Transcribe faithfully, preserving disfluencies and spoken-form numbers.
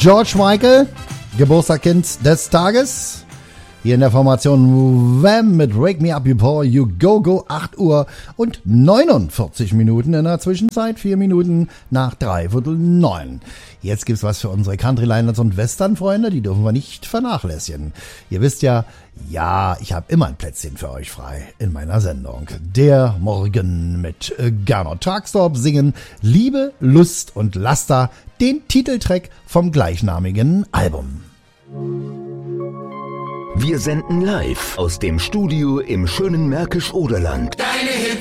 George Michael, Geburtstagskind des Tages. Hier in der Formation Wham mit Wake Me Up Before You Go Go, acht Uhr und neunundvierzig Minuten in der Zwischenzeit, vier Minuten nach dreiviertel neun. Jetzt gibt's was für unsere Country-Liners und Western-Freunde, die dürfen wir nicht vernachlässigen. Ihr wisst ja, ja, ich habe immer ein Plätzchen für euch frei in meiner Sendung. Der Morgen mit Gernot Tagstorp singen Liebe, Lust und Laster, den Titeltrack vom gleichnamigen Album. Wir senden live aus dem Studio im schönen Märkisch-Oderland. Deine Hits